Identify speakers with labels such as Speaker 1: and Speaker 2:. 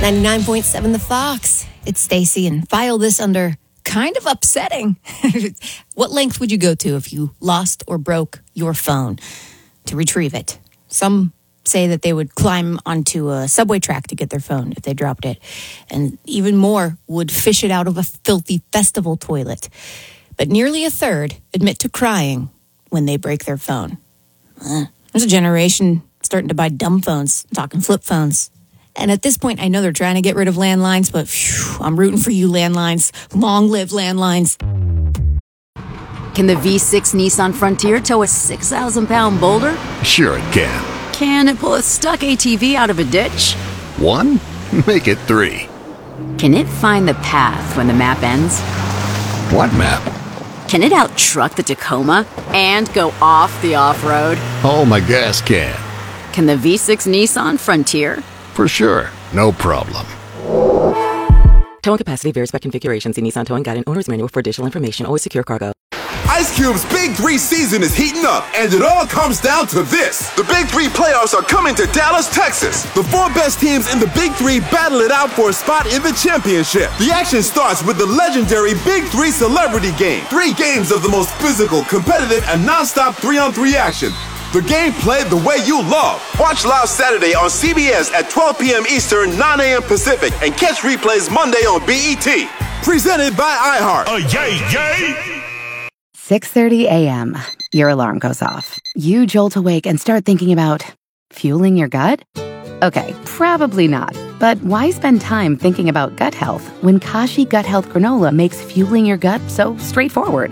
Speaker 1: 99.7 The Fox. It's Stacy, and file this under kind of upsetting. What length would you go to if you lost or broke your phone to retrieve it? Some say that they would climb onto a subway track to get their phone if they dropped it. And even more would fish it out of a filthy festival toilet. But nearly a third admit to crying when they break their phone. There's a generation starting to buy dumb phones, talking flip phones. And at this point, I know they're trying to get rid of landlines, but I'm rooting for you, landlines. Long live landlines.
Speaker 2: Can the V6 Nissan Frontier tow a 6,000-pound boulder?
Speaker 3: Sure it can.
Speaker 2: Can it pull a stuck ATV out of a ditch?
Speaker 3: 1? Make it 3.
Speaker 2: Can it find the path when the map ends?
Speaker 3: What map?
Speaker 2: Can it out-truck the Tacoma and go off the off-road?
Speaker 3: Oh, my gas can.
Speaker 2: Can the V6 Nissan Frontier?
Speaker 3: For sure. No problem.
Speaker 4: Towing capacity varies by configuration. See Nissan Towing Guide and Owner's Manual for additional information. Always secure cargo.
Speaker 5: Ice Cube's Big 3 season is heating up, and it all comes down to this. The Big 3 playoffs are coming to Dallas, Texas. The 4 best teams in the Big 3 battle it out for a spot in the championship. The action starts with the legendary Big 3 Celebrity Game. 3 games of the most physical, competitive, and non-stop 3-on-3 action. The game played the way you love. Watch live Saturday on CBS at 12 p.m. Eastern, 9 a.m. Pacific, and catch replays Monday on BET. Presented by iHeart.
Speaker 6: Yay!
Speaker 7: 6:30 a.m. Your alarm goes off. You jolt awake and start thinking about fueling your gut? Okay, probably not. But why spend time thinking about gut health when Kashi Gut Health Granola makes fueling your gut so straightforward?